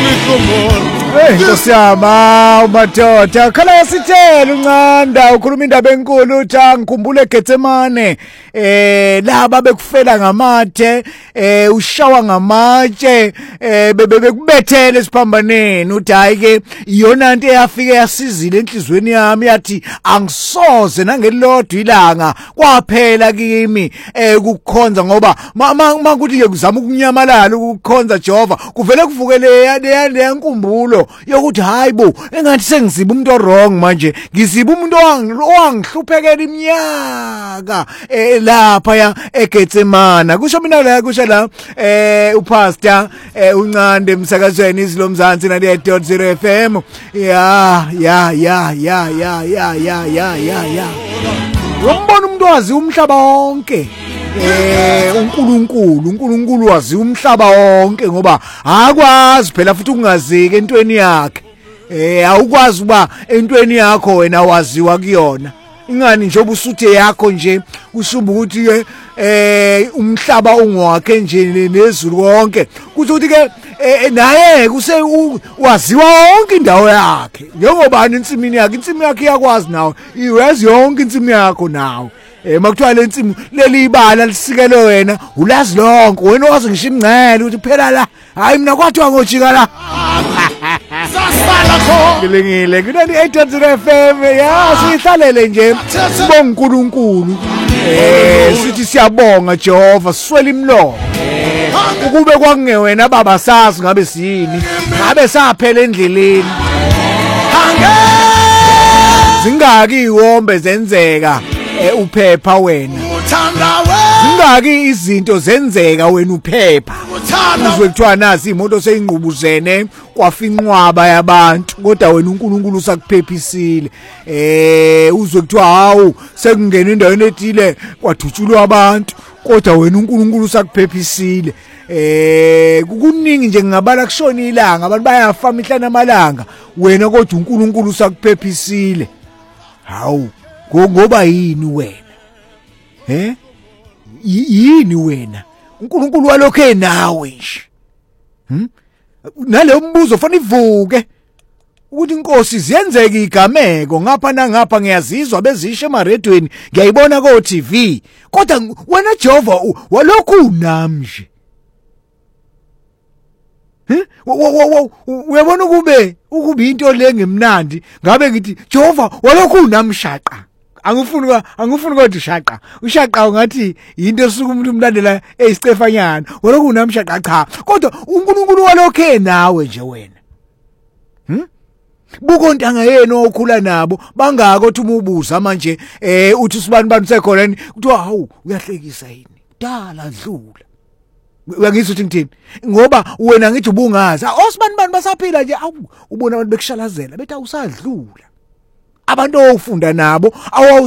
Nkosiyama umadoda khala yasithela uncanda ukhuluma indaba enkulu uthi ngikhumbule Getsemane laba bekufela ngamathe ushawa ngamatshe bebekubethele esiphambaneni uthi hayi ke iyona into eyafike yasizile enhlizweni yami yathi angisoze nangelilodwa ilanga kwaphela kimi ukukhonza ngoba makuthi ke kuzama ukunyamalala ukukhonza Jehova kuvele kuvukele le nkumbulo yokuthi hayibo engathi sengiziba umuntu wrong manje ngiziba umuntu owangihluphekela iminyaka lapha ya eGetsemane kusho mina la kusho la upastor uncande emsakazweni izilomzansi 98.0 FM ya umbona umuntu wazi umhlaba wonke uNkulunkulu wazi umhlaba wonke ngoba akwazi phela futhi ukungaziki entweni yakhe awukwazi ukuba entweni yakho wena waziwa kuyona ingani nje obusuthe yakho nje kushuba ukuthi umhlaba ungwakhe nje nezulu wonke kuthi ukuthi ke naye kuse waziwa yonke indawo yakhe njengobani insimini yakhe iyakwazi nawe iyazi yonke insimi yakho nawe makuthiwa le nsimu leli ibala lisikele wena ulazi lonke wena wazi ngisho imncele ukuthi phela la hayi mina kwathiwa ngojika la sasala kho ngilengile kunani 8.0 FM ya sihlalele nje sibonga uNkulunkulu sithi siyabonga Jehova siswela imlomo ukube kwakungewena baba sazi ngabe siyini ngabe saphela endleleni zingaki iwombe zenzeka uphepha wena zingaki izinto zenzeka wena uphepha uzwe kuthiwa nazi imoto seyingqubuzene kwafinqwaba yabantu kodwa wena uNkulunkulu usakuphephisile uzwe kuthiwa hawu sekungena endaweni ethile kwathutshulwa abantu kodwa wena uNkulunkulu usakuphephisile kukuningi nje ngingabala kushona ilanga abantu bayafa mihla namalanga wena kodwa uNkulunkulu usakuphephisile hawu ngoba yini wena yini wena uNkulunkulu walokho nawe nje nale umbuzo fanele ivuke ukuthi inkosi ziyenzeka igameko ngapha nangapha ngiyazizwa bezisho emaredweni ngiyayibona ko TV kodwa wena Jehova walokho unamje uyabona ukube into lengemnandi ngabe ngithi Jehova walokho unamshaqa angifuni kodwa ushaqa ungathi into esuka umuntu umlandela eStefanyana walokho unamshaqa cha kodwa uNkulunkulu walokho nawe nje wena bukontanga yena okhula nabo bangaka othi umubuza manje uthi sibani sekhona kuthiwa hawu uyahlekisa yini dala dlula uyangizwa ukuthi ngithini ngoba wena ngithi ubungaza osibani basaphila nje ubona abantu bekushalazela bethi awusadlula abantu ofunda nabo